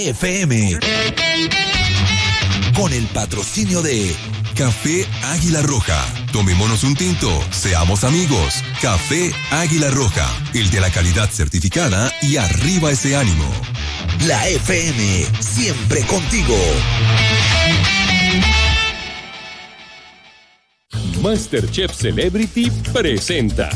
FM. Con el patrocinio de Café Águila Roja. Tomémonos un tinto, seamos amigos. Café Águila Roja, el de la calidad certificada y arriba ese ánimo. La FM, siempre contigo. MasterChef Celebrity presenta